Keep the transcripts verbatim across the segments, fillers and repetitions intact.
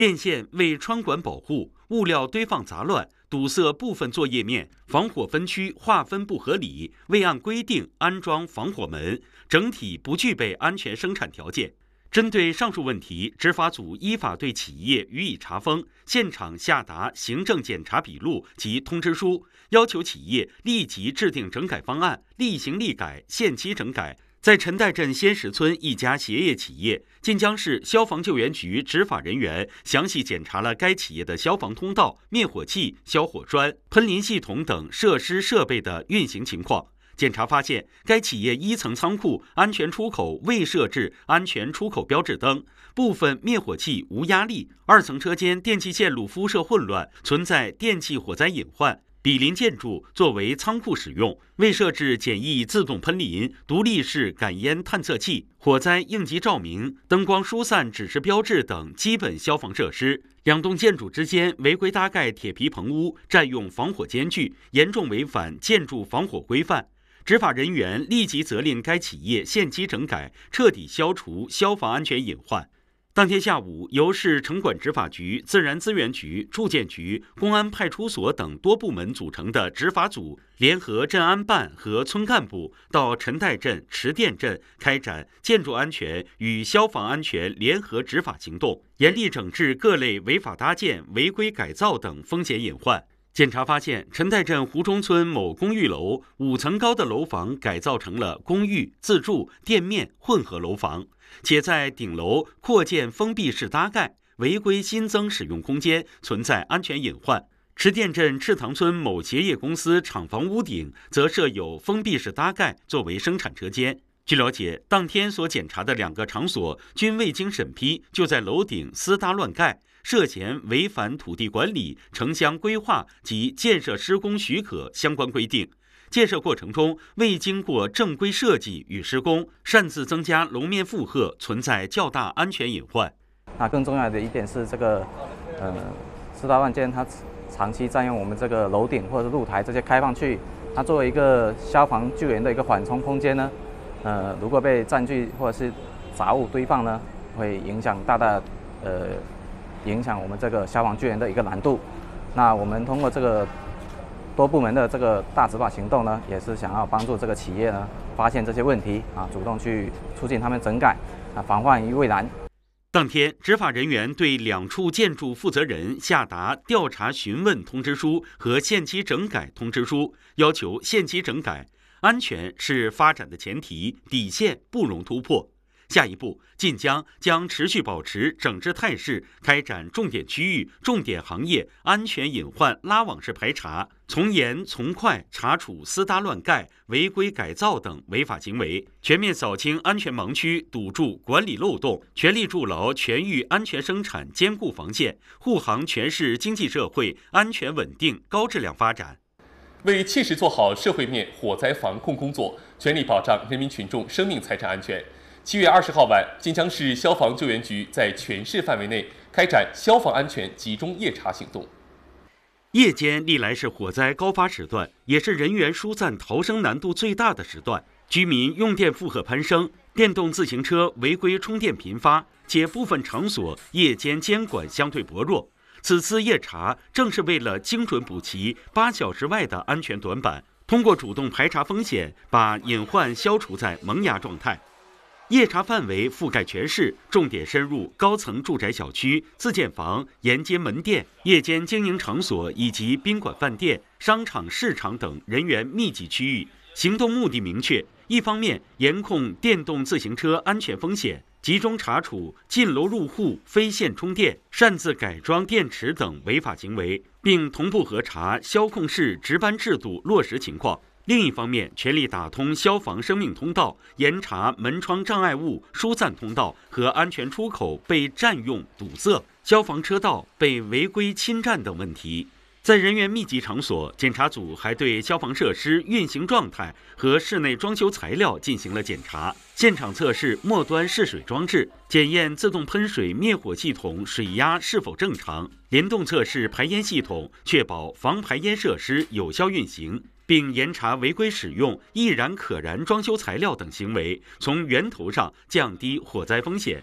电线未穿管保护，物料堆放杂乱，堵塞部分作业面，防火分区划分不合理，未按规定安装防火门，整体不具备安全生产条件。针对上述问题，执法组依法对企业予以查封，现场下达行政检查笔录及通知书，要求企业立即制定整改方案，立行立改，限期整改。在陈岱镇仙石村一家鞋业企业，晋江市消防救援局执法人员详细检查了该企业的消防通道、灭火器、消火栓、喷淋系统等设施设备的运行情况。检查发现，该企业一层仓库安全出口未设置安全出口标志灯，部分灭火器无压力；二层车间电气线路敷设混乱，存在电气火灾隐患。毗邻建筑作为仓库使用，未设置简易自动喷淋、独立式感烟探测器、火灾应急照明、灯光疏散指示标志等基本消防设施。两栋建筑之间违规搭盖铁皮棚屋，占用防火间距，严重违反建筑防火规范。执法人员立即责令该企业限期整改，彻底消除消防安全隐患。当天下午，由市城管执法局、自然资源局、住建局、公安派出所等多部门组成的执法组，联合镇安办和村干部到陈岱镇、池店镇开展建筑安全与消防安全联合执法行动，严厉整治各类违法搭建、违规改造等风险隐患。检查发现，陈岱镇湖中村某公寓楼五层高的楼房改造成了公寓、自住、店面混合楼房，且在顶楼扩建封闭式搭盖，违规新增使用空间，存在安全隐患。池店镇赤塘村某鞋业公司厂房屋顶则设有封闭式搭盖，作为生产车间。据了解，当天所检查的两个场所均未经审批，就在楼顶私搭乱盖，涉嫌违反土地管理、城乡规划及建设施工许可相关规定。建设过程中未经过正规设计与施工，擅自增加楼面负荷，存在较大安全隐患。 那更重要的一点是，这个呃私搭乱建，它长期占用我们这个楼顶或者露台这些开放区域，它作为一个消防救援的一个缓冲空间呢，呃，如果被占据或者是杂物堆放呢，会影响大大呃。影响我们这个消防救援的一个难度。那我们通过这个多部门的这个大执法行动呢，也是想要帮助这个企业呢发现这些问题啊，主动去促进他们整改啊，防患于未然。 当天，执法人员对两处建筑负责人下达调查询问通知书和限期整改通知书，要求限期整改，安全是发展的前提，底线不容突破。下一步，晋江将持续保持整治态势，开展重点区域、重点行业安全隐患拉网式排查，从严从快查处私搭乱盖、违规改造等违法行为，全面扫清安全盲区，堵住管理漏洞，全力筑牢全域安全生产坚固防线，护航全市经济社会安全稳定、高质量发展。 为切实做好社会面火灾防控工作，全力保障人民群众生命财产安全。七月二十号晚，晋江市消防救援局在全市范围内开展消防安全集中夜查行动。 夜间历来是火灾高发时段，也是人员疏散逃生难度最大的时段。居民用电负荷攀升，电动自行车违规充电频发，且部分场所夜间监管相对薄弱。此次夜查正是为了精准补齐八小时外的安全短板，通过主动排查风险，把隐患消除在萌芽状态。夜查范围覆盖全市，重点深入高层住宅小区、自建房、沿街门店、夜间经营场所以及宾馆饭店、商场市场等人员密集区域。行动目的明确，一方面严控电动自行车安全风险，集中查处进楼入户非线充电、擅自改装电池等违法行为，并同步核查消控室值班制度落实情况。另一方面，全力打通消防生命通道，严查门窗障碍物、疏散通道和安全出口被占用堵塞、消防车道被违规侵占等问题。在人员密集场所，检查组还对消防设施运行状态和室内装修材料进行了检查，现场测试末端试水装置，检验自动喷水灭火系统水压是否正常，联动测试排烟系统，确保防排烟设施有效运行，并严查违规使用易燃可燃装修材料等行为，从源头上降低火灾风险。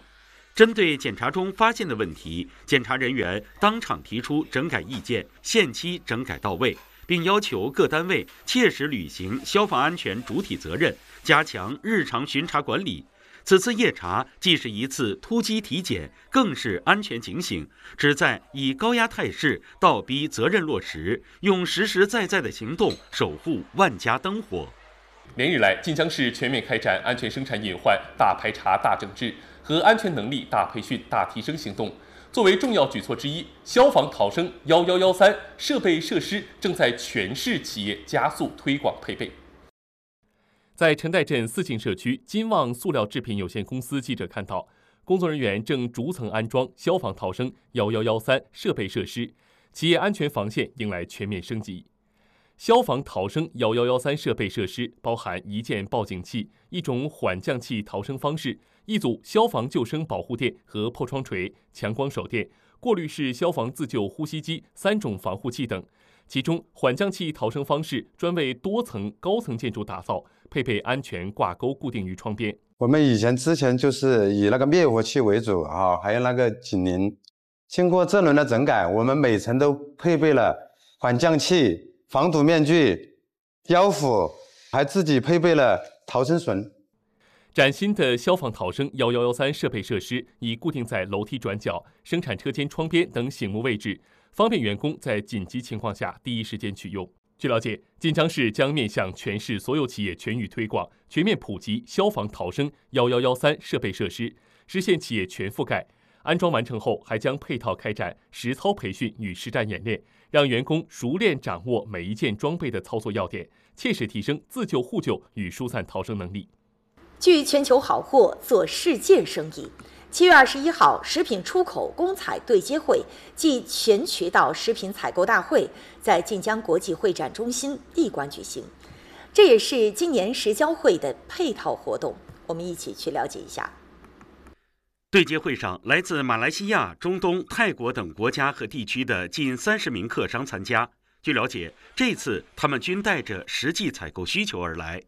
针对检查中发现的问题，检查人员当场提出整改意见，限期整改到位，并要求各单位切实履行消防安全主体责任，加强日常巡查管理。此次夜查既是一次突击体检，更是安全警醒，旨在以高压态势倒逼责任落实，用实实在在的行动守护万家灯火。 连日来，晋江市全面开展安全生产隐患大排查、大整治和安全能力大培训、大提升行动。作为重要举措之一，消防逃生一一一三设备设施正在全市企业加速推广配备。在陈岱镇四进社区金旺塑料制品有限公司，记者看到，工作人员正逐层安装消防逃生一一一三设备设施，企业安全防线迎来全面升级。消防逃生一一一三设备设施包含一件报警器、一种缓降器逃生方式、一组消防救生保护垫和破窗锤、强光手电、过滤式消防自救呼吸机三种防护器等。其中，缓降器逃生方式专为多层高层建筑打造，配备安全挂钩固定于窗边。 我们以前之前就是以那个灭火器为主啊，还有那个警铃。经过这轮的整改，我们每层都配备了缓降器、防毒面具、腰斧，还自己配备了逃生绳。 崭新的消防逃生一一一三设备设施已固定在楼梯转角、生产车间窗边等醒目位置，方便员工在紧急情况下第一时间取用。据了解，晋江市将面向全市所有企业全域推广，全面普及消防逃生一一一三设备设施，实现企业全覆盖。安装完成后，还将配套开展实操培训与实战演练，让员工熟练掌握每一件装备的操作要点，切实提升自救互救与疏散逃生能力。 聚全球好货，做世界生意。七月二十一号，食品出口公采对接会暨全渠道食品采购大会在晋江国际会展中心闭关举行，这也是今年食交会的配套活动。我们一起去了解一下。 对接会上，来自马来西亚、中东、泰国等国家和地区的近三十名客商参加。据了解，这次他们均带着实际采购需求而来。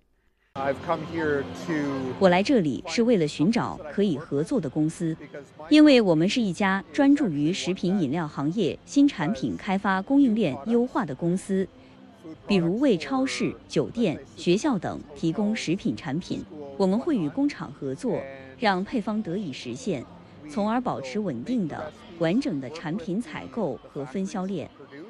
我来这里是为了寻找可以合作的公司，因为我们是一家专注于食品饮料行业新产品开发、供应链优化的公司，比如为超市、酒店、学校等提供食品产品。我们会与工厂合作，让配方得以实现，从而保持稳定的、完整的产品采购和分销链。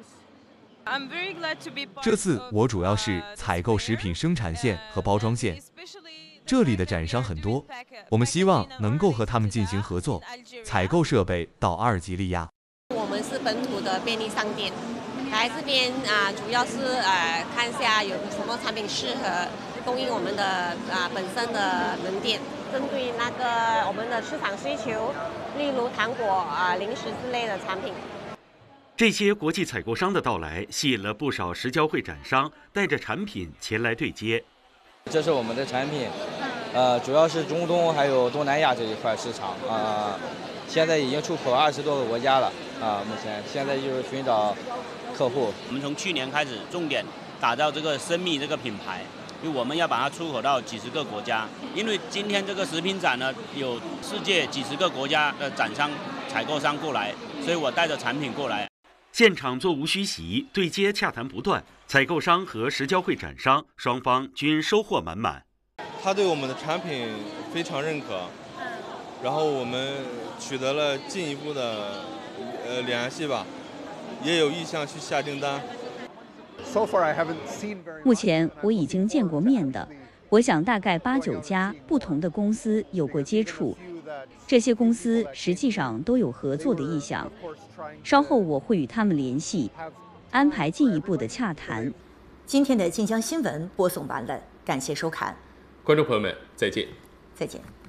这次我主要是采购食品生产线和包装线，这里的展商很多，我们希望能够和他们进行合作，采购设备到阿尔及利亚。 我们是本土的便利商店，来这边啊，主要是呃看一下有什么产品适合供应我们的啊本身的门店，针对那个我们的市场需求，例如糖果啊、零食之类的产品。 这些国际采购商的到来，吸引了不少食交会展商带着产品前来对接。 这是我们的产品，呃，主要是中东还有东南亚这一块市场啊、呃，现在已经出口二十多个国家了啊、呃，目前现在就是寻找客户。 我们从去年开始重点打造这个生蜜这个品牌，因为我们要把它出口到几十个国家。因为今天这个食品展呢，有世界几十个国家的展商、采购商过来，所以我带着产品过来。 现场座无虚席，对接洽谈不断，采购商和食交会展商双方均收获满满。 他对我们的产品非常认可，然后我们取得了进一步的呃联系吧，也有意向去下订单。 目前我已经见过面的，我想大概八九家不同的公司有过接触。这些公司实际上都有合作的意向，稍后我会与他们联系，安排进一步的洽谈。 今天的晋江新闻播送完了，感谢收看， 观众朋友们，再见。 再见。